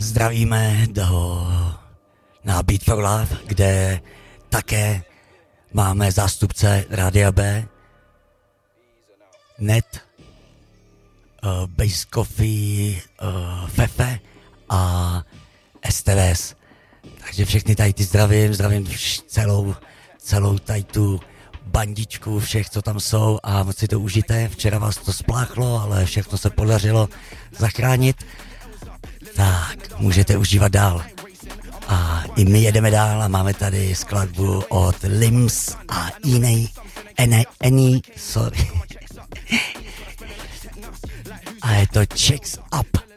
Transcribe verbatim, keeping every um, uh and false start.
zdravíme do, na Beat for Love, kde také máme zástupce Rádia B, Net, uh, Base Coffee, uh, Fefe a S T V S. Takže všechny tady ty zdravím, zdravím vš- celou, celou tady tu bandičku všech, co tam jsou a moc si to užijte. Včera vás to spláchlo, ale všechno se podařilo zachránit. Tak, můžete užívat dál. A i my jedeme dál a máme tady skladbu od Limbs a jiný, Ene, Eni, sorry. A je to Checks Up.